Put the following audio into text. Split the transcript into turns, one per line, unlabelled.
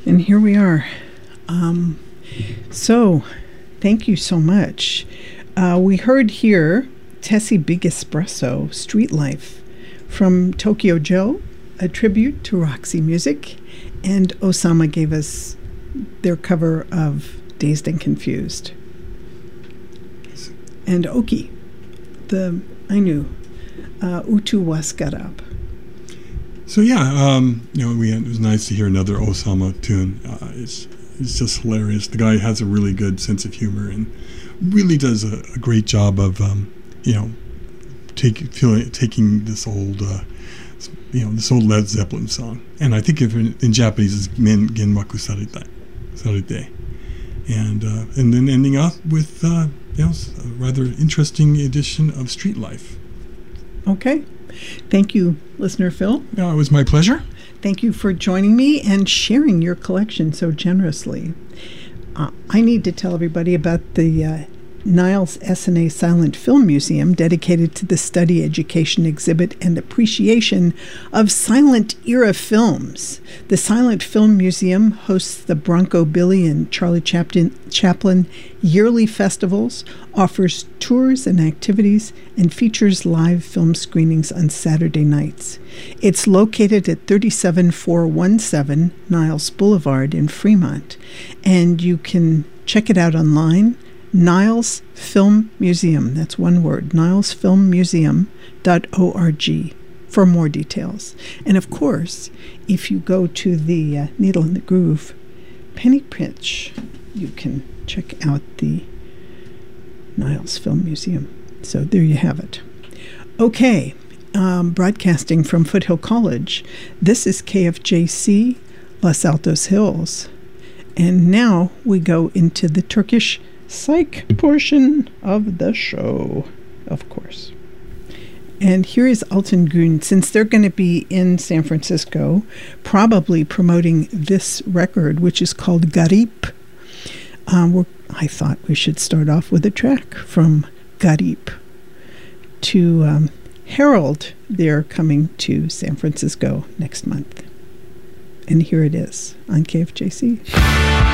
And here we are. So, thank you so much. We heard here Tessie Big Espresso, Street Life, from Tokyo Joe, a tribute to Roxy Music, and Osama gave us their cover of Dazed and Confused. And Oki, the Ainu, Utu Waskarab.
So yeah, it was nice to hear another Osama tune. It's just hilarious. The guy has a really good sense of humor and really does a great job of taking this old Led Zeppelin song, and I think if in Japanese it's Men Genwaku Sarete, and then ending up with a rather interesting edition of Street Life. Okay.
Thank you, listener Phil.
It was my pleasure.
Thank you for joining me and sharing your collection so generously. I need to tell everybody about the Niles S&A Silent Film Museum, dedicated to the study, education, exhibit, and appreciation of silent era films. The Silent Film Museum hosts the Bronco Billy and Charlie Chaplin yearly festivals, offers tours and activities, and features live film screenings on Saturday nights. It's located at 37417 Niles Boulevard in Fremont, and you can check it out online. Niles Film Museum, that's one word, nilesfilmmuseum.org for more details. And of course, if you go to the Needle and the Groove Penny Pinch, you can check out the Niles Film Museum. So there you have it. Okay, broadcasting from Foothill College, this is KFJC Los Altos Hills. And now we go into the Turkish psych portion of the show, of course. And here is Altan Gün, since they're going to be in San Francisco, probably promoting this record, which is called Garip. I thought we should start off with a track from Garip to herald their coming to San Francisco next month. And here it is on KFJC.